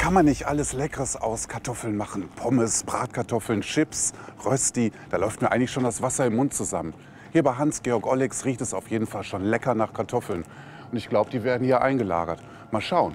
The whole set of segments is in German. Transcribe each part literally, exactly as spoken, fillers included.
kann man nicht alles Leckeres aus Kartoffeln machen? Pommes, Bratkartoffeln, Chips, Rösti. Da läuft mir eigentlich schon das Wasser im Mund zusammen. Hier bei Hans-Georg Ollex riecht es auf jeden Fall schon lecker nach Kartoffeln. Und ich glaube, die werden hier eingelagert. Mal schauen.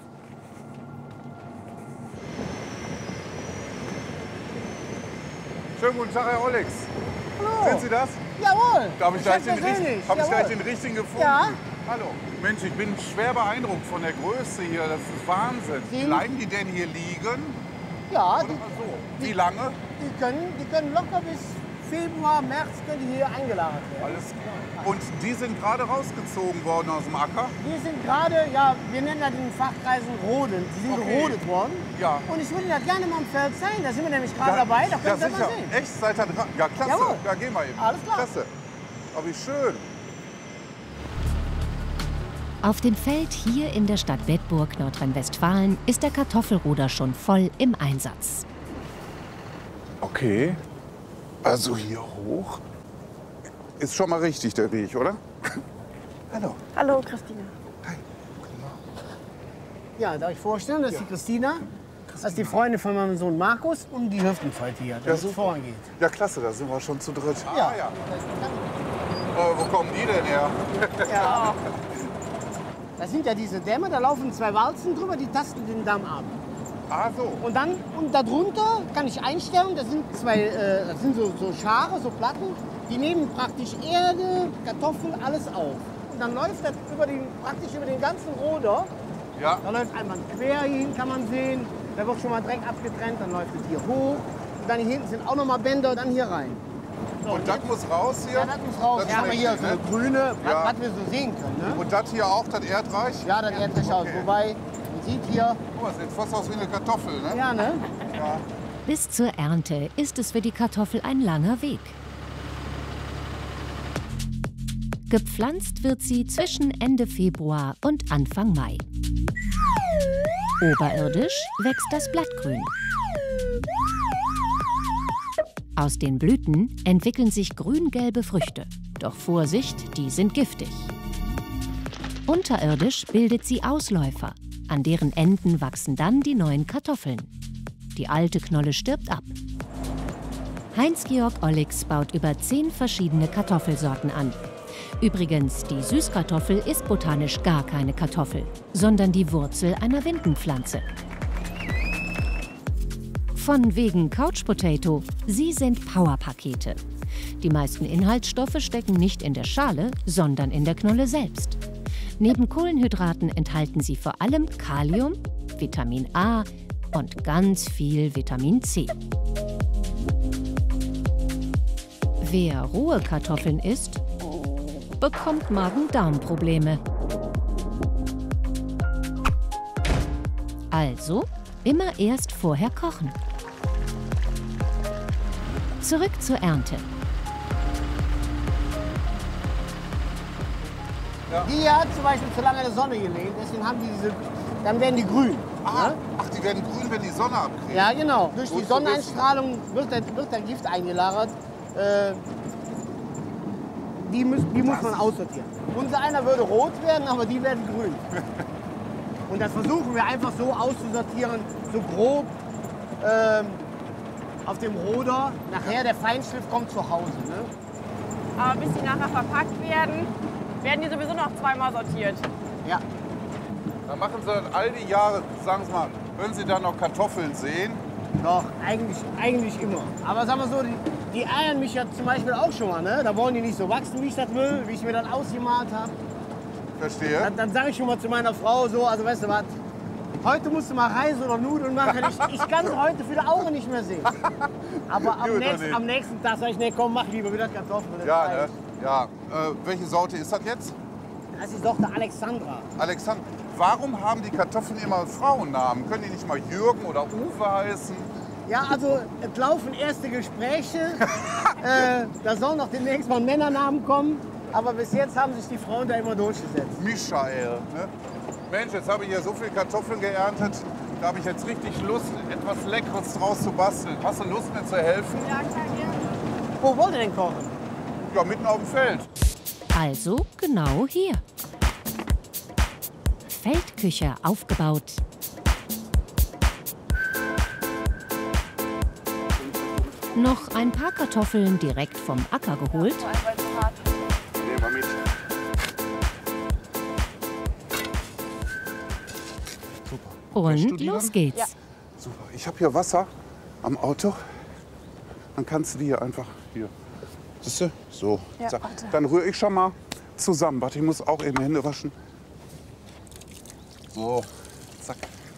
Schönen guten Tag, Herr Ollex. Hallo. Sind Sie das? Jawohl. Habe ich, ich gleich den, richt- hab ich gleich den richtigen gefunden? Ja. Hallo. Mensch, ich bin schwer beeindruckt von der Größe hier. Das ist Wahnsinn. Sie- Bleiben die denn hier liegen? Ja, Oder die, mal so? die- Wie lange? die, können, die können locker bis Februar, März können die hier eingelagert werden. Alles klar. Und die sind gerade rausgezogen worden aus dem Acker? Die sind gerade, ja, wir nennen das in den Fachkreisen Roden. Die sind Okay. gerodet worden. Ja. Und ich würde das gerne mal im Feld zeigen. Da sind wir nämlich gerade Ja, dabei. Da ja, könnt ihr sicher. mal sehen. Echt? Seid ihr dran? Ja, klasse. Jawohl. Ja, gehen wir eben. Alles klar. Klasse. Aber wie schön. Auf dem Feld hier in der Stadt Bedburg, Nordrhein-Westfalen, ist der Kartoffelroder schon voll im Einsatz. Okay. Also hier hoch. Ist schon mal richtig der Weg, oder? Hallo. Hallo, Christina. Hi. Ja, darf ich vorstellen, das ist die Christina. Das ist die Freundin von meinem Sohn Markus und die Hüftenfalte hier, damit es super. vorangeht. Ja, klasse, da sind wir schon zu dritt. Ja. Ah, ja. Äh, wo kommen die denn her? Ja. Das sind ja diese Dämme, da laufen zwei Walzen drüber, die tasten den Damm ab. Ah, so. Und dann und darunter kann ich einstellen, das sind zwei, äh, das sind so, so Schare, so Platten, die nehmen praktisch Erde, Kartoffeln, alles auf. Und dann läuft das über den, praktisch über den ganzen Roder. Ja. Da läuft einmal quer hin, kann man sehen. Da wird schon mal Dreck abgetrennt, dann läuft es hier hoch. Und dann hier hinten sind auch noch mal Bänder, dann hier rein. So, Und das muss raus hier? ja, das muss raus. Das Wir haben ist hier richtig, so eine ne? grüne, was, Ja. was wir so sehen können. Ne? Und das hier auch, das Erdreich? Ja, das Erdreich aus. Okay. Wobei, man sieht hier, Guck mal, sieht fast aus wie eine Kartoffel, ne? ja, ne? Ja. Bis zur Ernte ist es für die Kartoffel ein langer Weg. Gepflanzt wird sie zwischen Ende Februar und Anfang Mai. Oberirdisch wächst das Blattgrün. Aus den Blüten entwickeln sich grün-gelbe Früchte. Doch Vorsicht, die sind giftig. Unterirdisch bildet sie Ausläufer. An deren Enden wachsen dann die neuen Kartoffeln. Die alte Knolle stirbt ab. Heinz-Georg Ollex baut über zehn verschiedene Kartoffelsorten an. Übrigens, die Süßkartoffel ist botanisch gar keine Kartoffel, sondern die Wurzel einer Windenpflanze. Von wegen Couch Potato, sie sind Powerpakete. Die meisten Inhaltsstoffe stecken nicht in der Schale, sondern in der Knolle selbst. Neben Kohlenhydraten enthalten sie vor allem Kalium, Vitamin A und ganz viel Vitamin C. Wer rohe Kartoffeln isst, bekommt Magen-Darm-Probleme. Also immer erst vorher kochen. Zurück zur Ernte. Ja. Die hier hat zum Beispiel zu lange in der Sonne gelegen, deswegen haben die diese, dann werden die grün. Ah, Ne? ach, die werden grün, wenn die Sonne abkriegt. Ja, genau. Durch Gut die zu Sonneneinstrahlung wird der, wird der Gift eingelagert. Äh, die, muss, die muss man aussortieren. Unser einer würde rot werden, aber die werden grün. Und das versuchen wir einfach so auszusortieren, so grob ähm, auf dem Roder. Nachher der Feinschliff kommt zu Hause. Ne? Aber bis die nachher verpackt werden, werden die sowieso noch zweimal sortiert. Ja. Dann machen Sie das all die Jahre, sagen Sie mal, können Sie da noch Kartoffeln sehen? Doch, eigentlich, eigentlich immer. Aber sagen wir so, die, die eiern mich ja zum Beispiel auch schon mal. Ne? Da wollen die nicht so wachsen, wie ich das will, wie ich mir das ausgemalt habe. Verstehe. Dann, dann sage ich schon mal zu meiner Frau so, also weißt du was, heute musst du mal Reis oder Nudeln machen. Ich, ich kann es heute für die Augen nicht mehr sehen. Aber am, Gut, nächsten, Ronny. am nächsten Tag sage ich, nee, komm, mach lieber wieder Kartoffeln. Das Ja, reicht. ne? Ja. Äh, welche Sorte ist das jetzt? Das ist doch der Alexandra. Alexander, warum haben die Kartoffeln immer Frauennamen? Können die nicht mal Jürgen oder Uwe heißen? Ja, also es laufen erste Gespräche. äh, da sollen noch demnächst mal Männernamen kommen. Aber bis jetzt haben sich die Frauen da immer durchgesetzt. Michael. Ne? Mensch, jetzt habe ich hier so viel Kartoffeln geerntet. Da habe ich jetzt richtig Lust, etwas Leckeres draus zu basteln. Hast du Lust, mir zu helfen? Ja, klar, gerne. Wo wollt ihr denn kochen? Ja, mitten auf dem Feld. Also genau hier. Feldküche aufgebaut. Noch ein paar Kartoffeln direkt vom Acker geholt. Nehmen wir mit. Super. Und los geht's. Ja. Super. Ich habe hier Wasser am Auto. Dann kannst du die hier einfach hier. Siehst du? So. Ja, Zack. warte. Dann rühre ich schon mal zusammen. Warte, ich muss auch eben Hände waschen. So. Zack.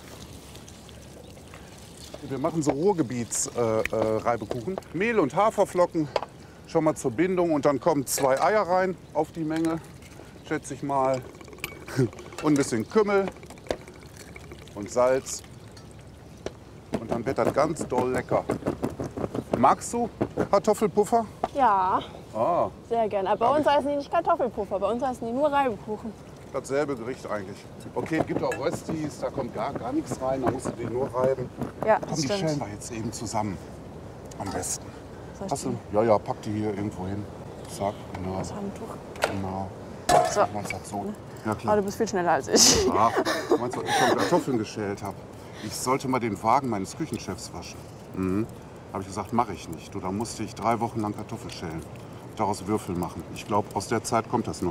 Wir machen so Ruhrgebiets-Reibekuchen. Äh, äh, Mehl und Haferflocken schon mal zur Bindung. Und dann kommen zwei Eier rein auf die Menge, schätze ich mal. Und ein bisschen Kümmel und Salz. Und dann wird das ganz doll lecker. Magst du Kartoffelpuffer? Ja, Ah, sehr gerne. Aber bei uns heißen die nicht Kartoffelpuffer, bei uns heißen die nur Reibekuchen. dasselbe Gericht eigentlich. Okay, es gibt auch Röstis, da kommt gar, gar nichts rein, da musst du den nur reiben. Ja, Komm, das die schälen stimmt. wir jetzt eben zusammen. Am besten. Soll ich Hast du? Ja, ja, pack die hier irgendwo hin. Zack, genau. das Handtuch? Genau. So. Meinst du das so? Ja, Aber klar. du bist viel schneller als ich. Ach, meinst du, was ich schon Kartoffeln geschält habe? Ich sollte mal den Wagen meines Küchenchefs waschen. Mhm. Habe ich gesagt, mache ich nicht. Du, da musste ich drei Wochen lang Kartoffeln schälen. Daraus Würfel machen. Ich glaube, aus der Zeit kommt das noch.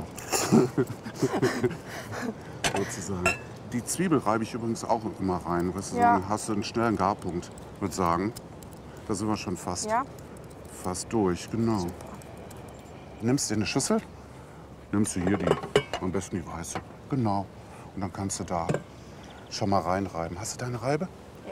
Sozusagen. Die Zwiebel reibe ich übrigens auch immer rein. Weißt du, Ja. dann hast du einen schnellen Garpunkt, würde ich sagen. Da sind wir schon fast, Ja? fast durch. Genau. Nimmst du eine Schüssel, nimmst du hier die, am besten die weiße. Genau. Und dann kannst du da schon mal reinreiben. Hast du deine Reibe? Ja.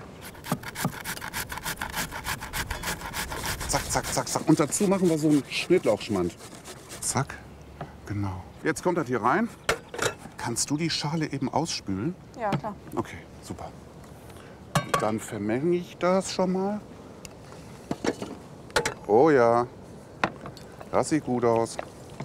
Zack, zack, zack, zack. Und dazu machen wir so einen Schnittlauchschmand. Zack. Genau. Jetzt kommt das hier rein. Kannst du die Schale eben ausspülen? Ja, klar. Okay, super. Und dann vermenge ich das schon mal. Oh ja, das sieht gut aus.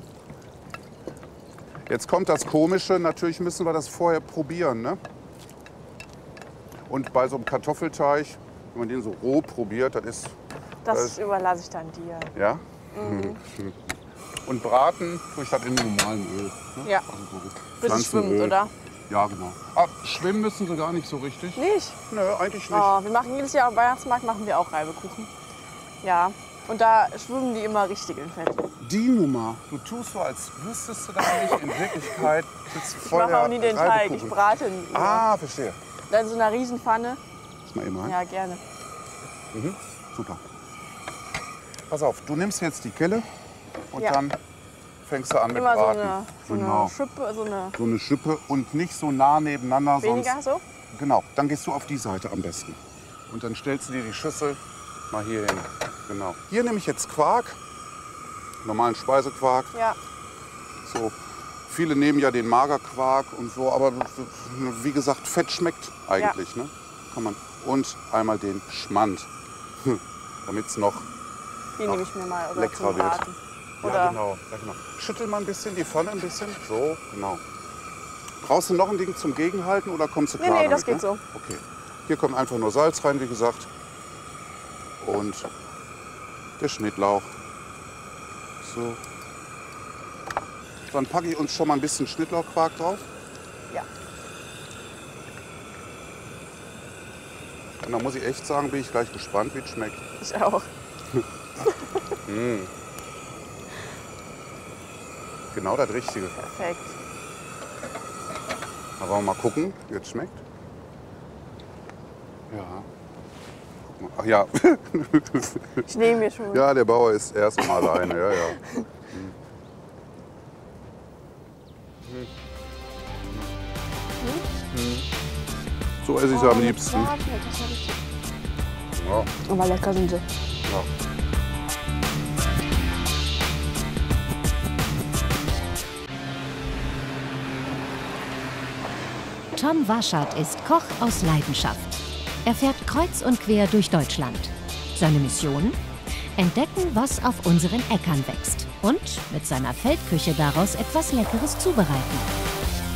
Jetzt kommt das Komische. Natürlich müssen wir das vorher probieren, ne? Und bei so einem Kartoffelteig, wenn man den so roh probiert, das ist, Das Das- überlasse ich dann dir. ja. Und braten tue ich das in normalem Öl. Ne? Ja. Also so Bis es Pflanzenöl. schwimmt, oder? Ja, genau. Ach, schwimmen müssen sie gar nicht so richtig. Nicht? Nö, eigentlich nicht. Oh, wir machen jedes Jahr am Weihnachtsmarkt machen wir auch Reibekuchen. Und da schwimmen die immer richtig in Fett. Die Nummer, du tust so, als wüsstest du das nicht. In Wirklichkeit bist du Ich voll mache der auch nie den Teig, ich Reibekuchen. brate ihn. immer. Ah, verstehe. Dann in so einer Riesenpfanne. Lass mal eben rein. Ja, gerne. Mhm. Super. Pass auf, du nimmst jetzt die Kelle und Ja. dann fängst du an mit Immer so Braten. eine, so genau. eine Schippe, so eine So eine Schippe und nicht so nah nebeneinander. weniger Sonst, so. genau, dann gehst du auf die Seite am besten. Und dann stellst du dir die Schüssel mal hier hin. Genau. Hier nehme ich jetzt Quark, normalen Speisequark. Ja. So. Viele nehmen ja den Magerquark und so, aber wie gesagt, Fett schmeckt eigentlich. Ne? Kann man. Und einmal den Schmand, damit es noch Die Noch nehme ich mir mal oder leckerer zum wird. Braten. Ja, Oder genau, ja, genau. Schüttel mal ein bisschen die Pfanne ein bisschen. So, genau. Brauchst du noch ein Ding zum Gegenhalten oder kommst du Nee, klar nee, das damit, geht ne? Okay. Hier kommt einfach nur Salz rein, wie gesagt. Und der Schnittlauch. So. Dann packe ich uns schon mal ein bisschen Schnittlauchquark drauf. ja. Und da muss ich echt sagen, bin ich gleich gespannt, wie es schmeckt. Ich auch. Genau das Richtige. Perfekt. Da wollen wir mal gucken, wie es schmeckt. Ja. Guck mal. Ach ja. Ich nehme mir schon. Ja, der Bauer ist erst mal alleine. Ja, ja. So esse ich es am liebsten. Ja, das hab ich. Ja, Aber lecker sind sie. ja. Tom Warschat ist Koch aus Leidenschaft. Er fährt kreuz und quer durch Deutschland. Seine Mission? Entdecken, was auf unseren Äckern wächst. Und mit seiner Feldküche daraus etwas Leckeres zubereiten.